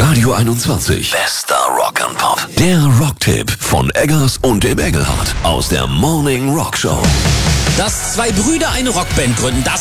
Radio 21. Bester Rock and Pop. Der Rocktipp von Eggers und dem Engelhardt aus der Morning Rock Show. Dass zwei Brüder eine Rockband gründen, das